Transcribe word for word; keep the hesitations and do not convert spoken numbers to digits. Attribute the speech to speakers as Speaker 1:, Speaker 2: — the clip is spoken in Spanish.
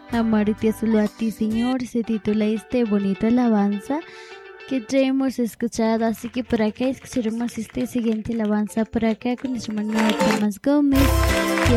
Speaker 1: Amarte solo a ti, Señor, se titula este bonita alabanza que ya hemos escuchado, así que por acá escucharemos este siguiente alabanza por acá con nuestro hermano Tomás Gómez, que